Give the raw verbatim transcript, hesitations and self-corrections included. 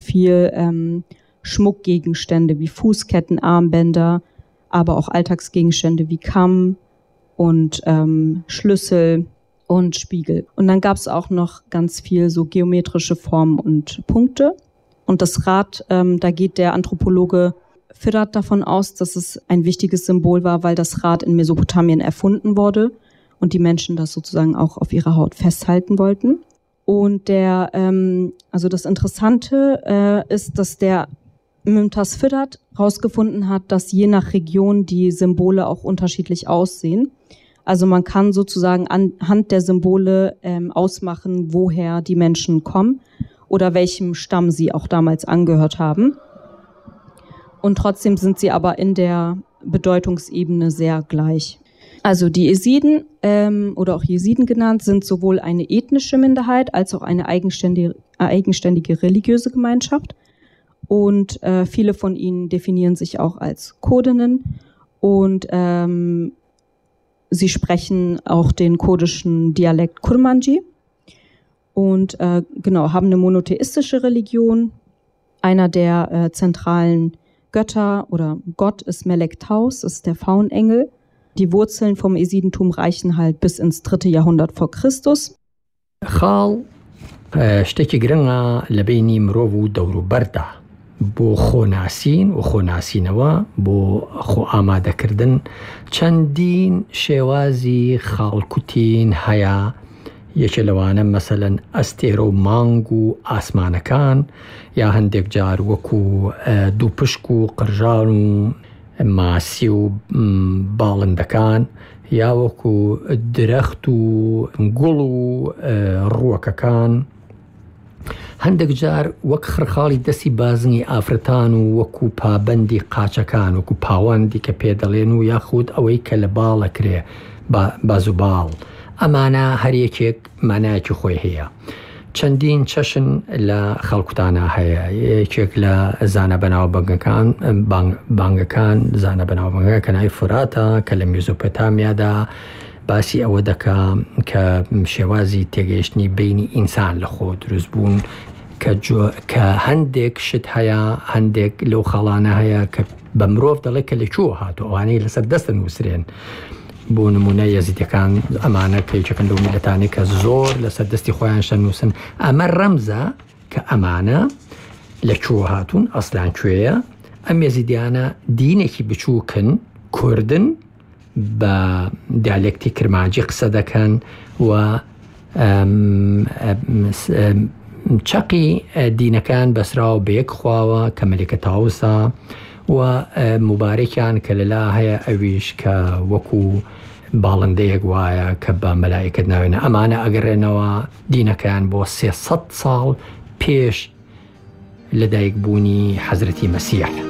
viel ähm, Schmuckgegenstände wie Fußketten, Armbänder, aber auch Alltagsgegenstände wie Kamm und ähm, Schlüssel und Spiegel. Und dann gab es auch noch ganz viel so geometrische Formen und Punkte. Und das Rad, ähm, da geht der Anthropologe Firat davon aus, dass es ein wichtiges Symbol war, weil das Rad in Mesopotamien erfunden wurde und die Menschen das sozusagen auch auf ihrer Haut festhalten wollten. Und der, ähm, also das Interessante äh, ist, dass der Mümtaz Firat herausgefunden hat, dass je nach Region die Symbole auch unterschiedlich aussehen. Also man kann sozusagen anhand der Symbole ähm, ausmachen, woher die Menschen kommen oder welchem Stamm sie auch damals angehört haben. Und trotzdem sind sie aber in der Bedeutungsebene sehr gleich. Also die Jesiden ähm, oder auch Jesiden genannt sind sowohl eine ethnische Minderheit als auch eine eigenständige, eigenständige religiöse Gemeinschaft. Und äh, viele von ihnen definieren sich auch als Kurdinnen und ähm, sie sprechen auch den kurdischen Dialekt Kurmanji und äh, genau haben eine monotheistische Religion. Einer der äh, zentralen Götter oder Gott ist Melek Taus, ist der Faunengel. Die Wurzeln vom Jesidentum reichen halt bis ins dritte Jahrhundert vor Christus. خاڵ شتێکی گرنگە لە بینی مرۆڤ و دەوروبەردا بۆ خۆناسین و خۆناسینەوە بۆ خۆ ئامادەکردن چەندین شێوازی خاڵکوتین هەیە. یەکێ لەوانە مەسەلەن ئەستێرە و مانگ و ئاسمانەکان یا هەندێک جار وەکو دوو پشک و قڕژان و ماسی و باڵندەکان یا وەکو درەخت و گوڵ و ڕووەکەکان. هەندێک جار وەک خڕخاڵی دەستی بازنی ئافرەتان و وەکو پابەندی قاچەکان وەکو پاوەندی کە پێدەڵێن و یاخود ئەوەی کە لە باڵەکرێ باز و باڵ. ئەمانە هەریەکێک مانایەکی خۆی هەیە. چەندین چەشن لە خەڵکوتانە هەیە. یەکێک لە زانە بەناو بەنگەکان بانگەکان زانە بەناو بەنگەکە کە ناوی فوراتە کە لە میزۆپۆتامیادا باسی ئەوە دەکا کە شێوازی تێگەیشتنی بینی ئینسان لە خۆ دروست بوون کە هەندێک شت هەیە هەندێک لەو خەڵانە هەیە کە بە مرۆڤ دەڵێ کە لەکوێوە هاتووە ئەوانەی لەسەر دەستن وسرێن. بۆ نمونە یەزیدەکان ئەمانە کە یەکێکن لەو میلەتانی کە زۆر لەسەر دەستی خۆیان شەنووسن. ئەمە ڕەمزە کە ئەمانە لەکوێوە هاتوون ئەسلان کوێیە. ئەم یەزیدیانە دینێکی بچووکن کوردن بە دیالێکتی کرمانجی قسە دەکەن و چەقی دینەکان بەسراوە بە یەک خواوە کە مەلێکە تاوسە و مبارێکیان کە لەلا هەیە ئەویش کە وەکو باڵندەیەک وایە کە بە مەلایکت ناوێنە. ئەمانە ئەگەڕێنەوە دینەکەیان بۆ سێسەد ساڵ پێش لەدایکبوونی حەزرەتی مەسیح.